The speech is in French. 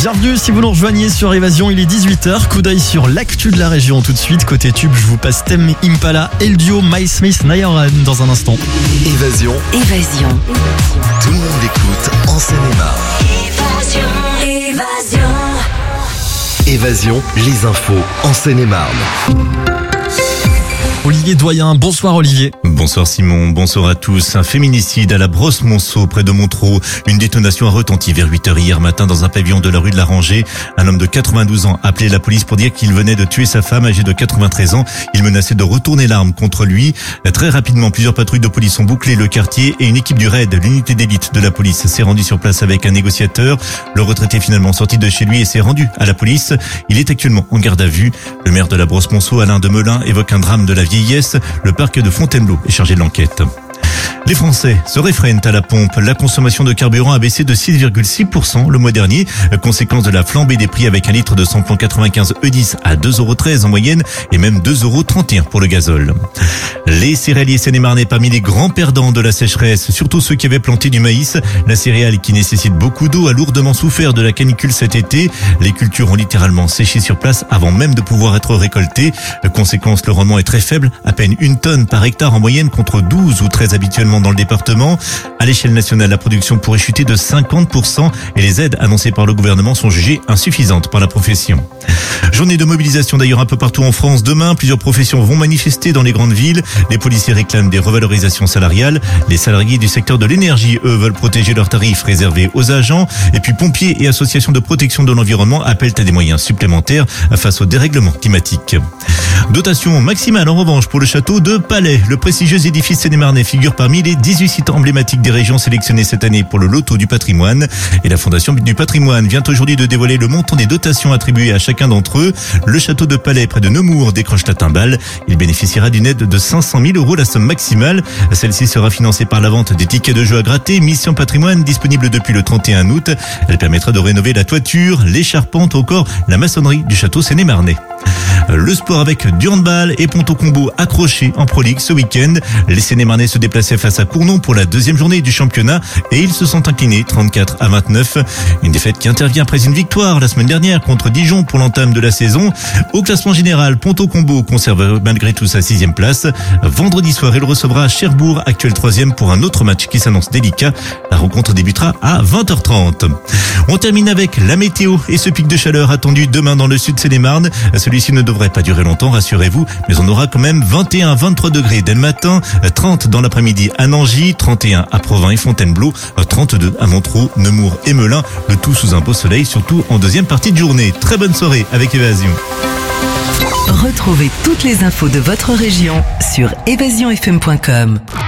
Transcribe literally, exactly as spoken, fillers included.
Bienvenue si vous nous rejoignez sur Évasion, il est dix-huit heures. Coup d'œil sur l'actu de la région tout de suite. Côté tube, je vous passe Tame Impala et le duo Miles Smith Nayaran dans un instant. Évasion. Évasion. Tout le monde écoute en Seine-et-Marne. Évasion. Évasion. Évasion, les infos en Seine-et-Marne. Olivier Doyen, bonsoir Olivier. Bonsoir Simon, bonsoir à tous. Un féminicide à la Brosse-Monceau près de Montereau. Une détonation a retenti vers huit heures hier matin dans un pavillon de la rue de la Rangée. Un homme de quatre-vingt-douze ans a appelé la police pour dire qu'il venait de tuer sa femme âgée de quatre-vingt-treize ans. Il menaçait de retourner l'arme contre lui. Très rapidement, plusieurs patrouilles de police ont bouclé le quartier et une équipe du raid, l'unité d'élite de la police, s'est rendue sur place avec un négociateur. Le retraité est finalement sorti de chez lui et s'est rendu à la police. Il est actuellement en garde à vue. Le maire de la Brosse-Monceau, Alain Demelin, évoque un drame de la vieillesse. Le parc de Fontainebleau est chargé de l'enquête. Les Français se réfrènent à la pompe. La consommation de carburant a baissé de six virgule six pour cent le mois dernier, conséquence de la flambée des prix avec un litre de samplon quatre-vingt-quinze E dix à deux euros treize en moyenne et même deux euros trente et un pour le gazole. Les céréaliers seine-et-marnais parmi les grands perdants de la sécheresse, surtout ceux qui avaient planté du maïs. La céréale qui nécessite beaucoup d'eau a lourdement souffert de la canicule cet été. Les cultures ont littéralement séché sur place avant même de pouvoir être récoltées. Conséquence, le rendement est très faible, à peine une tonne par hectare en moyenne contre douze ou treize habituellement dans le département. À l'échelle nationale, la production pourrait chuter de cinquante pour cent et les aides annoncées par le gouvernement sont jugées insuffisantes par la profession. Journée de mobilisation d'ailleurs un peu partout en France. Demain, plusieurs professions vont manifester dans les grandes villes. Les policiers réclament des revalorisations salariales. Les salariés du secteur de l'énergie, eux, veulent protéger leurs tarifs réservés aux agents. Et puis pompiers et associations de protection de l'environnement appellent à des moyens supplémentaires face au dérèglement climatique. Dotation maximale en revanche pour le château de Palais. Le prestigieux édifice seine-et-marnais figure parmi les dix-huit sites emblématiques des régions sélectionnés cette année pour le loto du patrimoine. Et la Fondation du patrimoine vient aujourd'hui de dévoiler le montant des dotations attribuées à chacun d'entre eux. Le château de Palais près de Nemours décroche la timbale. Il bénéficiera d'une aide de cinq cent mille euros, la somme maximale. Celle-ci sera financée par la vente des tickets de jeu à gratter. Mission patrimoine disponible depuis le trente et un août. Elle permettra de rénover la toiture, les charpentes, encore la maçonnerie du château seine-et-marnais. Le sport avec du handball et Ponto Combo accroché en Pro League ce week-end. Les Seine-et-Marnais se déplaçaient face à Cournon pour la deuxième journée du championnat et ils se sont inclinés trente-quatre à vingt-neuf. Une défaite qui intervient après une victoire la semaine dernière contre Dijon pour l'entame de la saison. Au classement général, Ponto Combo conserve malgré tout sa sixième place. Vendredi soir, il recevra Cherbourg, actuel troisième, pour un autre match qui s'annonce délicat. La rencontre débutera à vingt heures trente. On termine avec la météo et ce pic de chaleur attendu demain dans le sud Seine-et-Marne. Celui-ci ne devrait pas durer longtemps, rassurez-vous, mais on aura quand même vingt et un à vingt-trois degrés dès le matin, trente dans l'après-midi à Nangy, trente et un à Provins et Fontainebleau, trente-deux à Montereau, Nemours et Melun, le tout sous un beau soleil, surtout en deuxième partie de journée. Très bonne soirée avec Évasion. Retrouvez toutes les infos de votre région sur évasion f m point com.